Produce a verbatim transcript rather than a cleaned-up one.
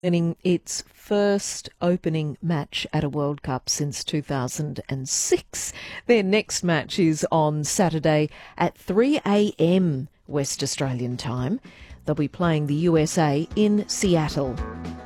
Winning its first opening match at a World Cup since two thousand six. Their next match is on Saturday at three a m West Australian time. They'll be playing the U S A in Seattle.